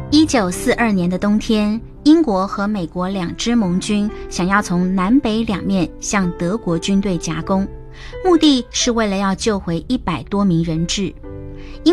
1942年的冬天，英国和美国两支盟军想要从南北两面向德国军队夹攻，目的是为了要救回100多名人质。